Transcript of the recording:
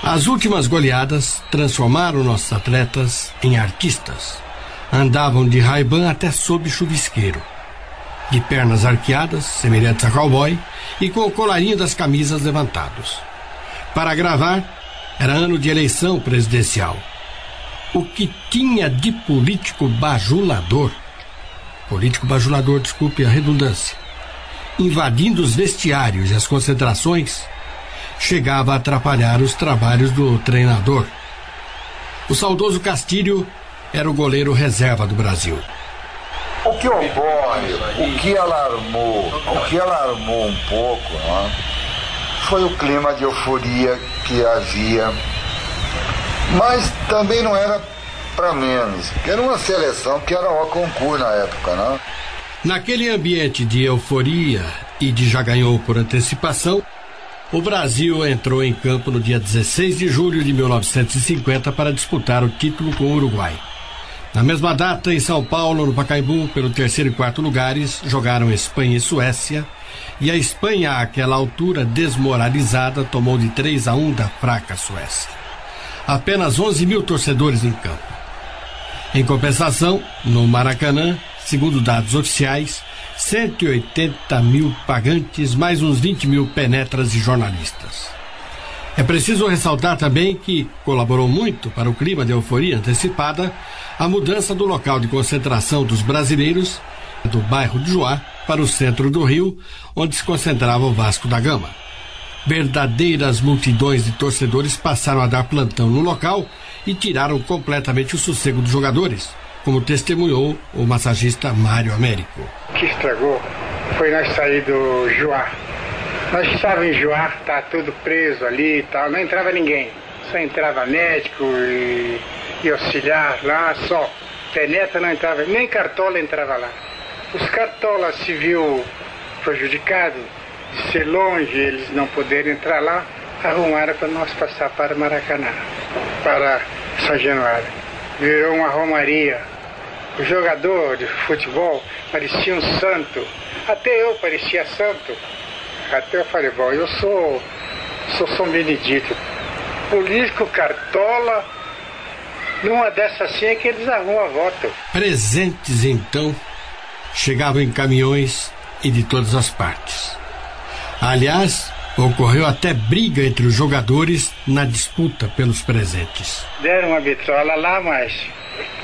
As últimas goleadas transformaram nossos atletas em artistas. Andavam de Ray-Ban até sob chuvisqueiro, de pernas arqueadas, semelhantes a cowboy, e com o colarinho das camisas levantados. Para gravar, era ano de eleição presidencial. O que tinha de político bajulador, desculpe a redundância, invadindo os vestiários e as concentrações, chegava a atrapalhar os trabalhos do treinador. O saudoso Castilho era o goleiro reserva do Brasil. O que ocorre, o que alarmou um pouco, né, foi o clima de euforia que havia, mas também não era para menos, era uma seleção que era o concurso na época, né? Naquele ambiente de euforia e de já ganhou por antecipação, o Brasil entrou em campo no dia 16 de julho de 1950 para disputar o título com o Uruguai. Na mesma data, em São Paulo, no Pacaembu, pelo terceiro e quarto lugares, jogaram Espanha e Suécia, e a Espanha, àquela altura desmoralizada, tomou de 3-1 da fraca Suécia. Apenas 11 mil torcedores em campo. Em compensação, no Maracanã, segundo dados oficiais, 180 mil pagantes, mais uns 20 mil penetras e jornalistas. É preciso ressaltar também que colaborou muito para o clima de euforia antecipada a mudança do local de concentração dos brasileiros do bairro de Joá para o centro do Rio, onde se concentrava o Vasco da Gama. Verdadeiras multidões de torcedores passaram a dar plantão no local e tiraram completamente o sossego dos jogadores, como testemunhou o massagista Mário Américo. O que estragou foi nós sair do Joá. Nós estávamos em Joá, tá tudo preso ali e tal, não entrava ninguém. Só entrava médico e auxiliar lá, só. Penetra não entrava, nem cartola entrava lá. Os cartolas se viu prejudicados de ser longe, eles não poderem entrar lá, arrumaram para nós passar para Maracanã, para São Januário. Virou uma romaria. O jogador de futebol parecia um santo. Até eu parecia santo. Até eu falei, bom, eu sou São Benedito. Político, cartola, numa dessas assim é que eles arrumam a voto. Presentes, então, chegavam em caminhões e de todas as partes. Aliás, ocorreu até briga entre os jogadores na disputa pelos presentes. Deram uma vitrola lá, mas